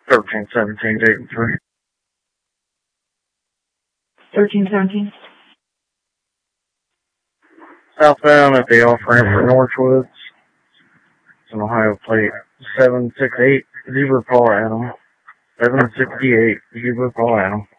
1317, Dayton 3. 1317. Southbound at the off-ramp for Northwoods. It's an Ohio plate 768, Zebra Paul Adam. 768, Zebra Paul Adam.